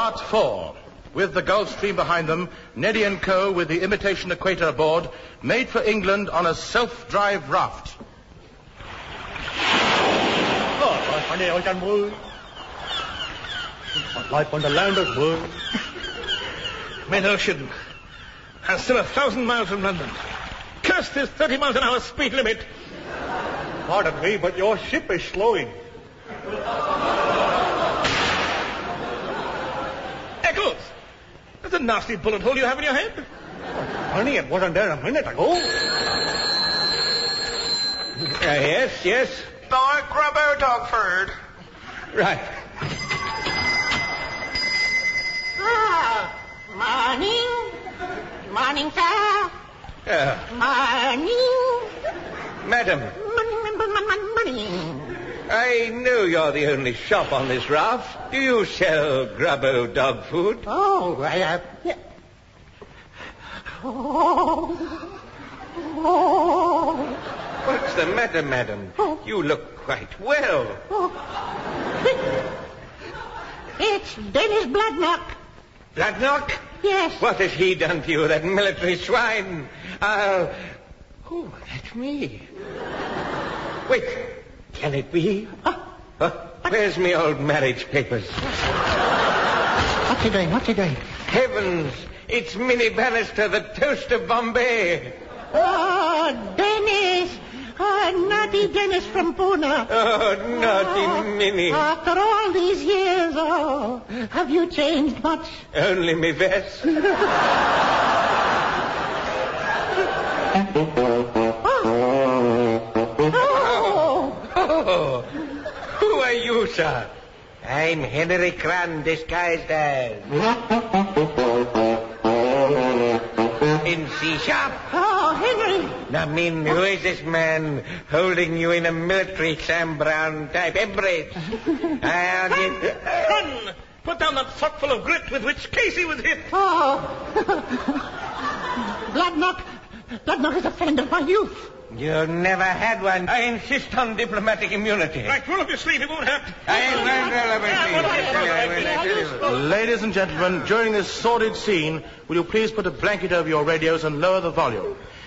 Part 4. With the Gulf Stream behind them, Neddy and Co. with the imitation equator aboard, made for England on a self-drive raft. Honey, I can move. Life on the land of world. Main ocean. And still 1,000 miles from London. Curse this 30 miles an hour speed limit. Pardon me, but your ship is slowing. Eccles! That's a nasty bullet hole you have in your head. Honey, it wasn't there a minute ago. Yes. Dog, Grubbo, Dogford. Right. Morning. Morning, sir. Morning. Madam, Morning. I know you're the only shop on this raft. Do you sell Grubbo dog food? Oh, yeah. Oh. What's the matter, madam? You look quite well. It's Dennis Bloodknock. Bloodknock? Yes. What has he done to you, that military swine? Oh, that's me. Wait, can it be? Where's me old marriage papers? What's he doing? Heavens, it's Minnie Bannister, the toast of Bombay. Oh, Dennis. Oh, naughty Dennis from Pune. Oh, naughty Minnie. After all these years, have you changed much? Only me vest. Oh, who are you, sir? I'm Henry Cran, disguised as... in C-sharp. Oh, Henry. Now, who is this man holding you in a military Sam Brown type embrace? Run! Put down that sock full of grit with which Casey was hit. Oh. Bloodknock is a friend of my youth. You never had one. I insist on diplomatic immunity. Right, roll up your sleeve, it won't hurt. Ladies and gentlemen, during this sordid scene, will you please put a blanket over your radios and lower the volume?